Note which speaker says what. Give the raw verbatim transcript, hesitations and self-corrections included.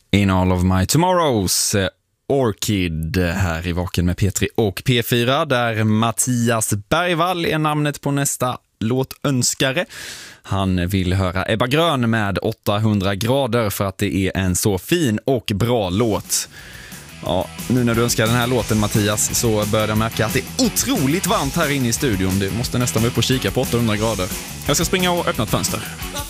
Speaker 1: In All of My Tomorrows, Orchid här i Vaken med P tre och P fyra, där Mattias Bergvall är namnet på nästa låtönskare. Han vill höra Ebba Grön med åttahundra grader för att det är en så fin och bra låt. Ja, nu när du önskar den här låten, Mattias, så börjar jag märka att det är otroligt varmt här inne i studion. Du måste nästan vara uppe och kika på åttahundra grader. Jag ska springa och öppna ett fönster.